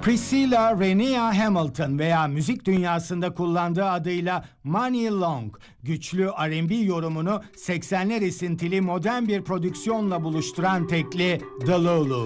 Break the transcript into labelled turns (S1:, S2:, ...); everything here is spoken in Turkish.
S1: Priscilla Renea Hamilton veya müzik dünyasında kullandığı adıyla Money Long, güçlü R&B yorumunu 80'ler esintili modern bir prodüksiyonla buluşturan tekli The Lulu.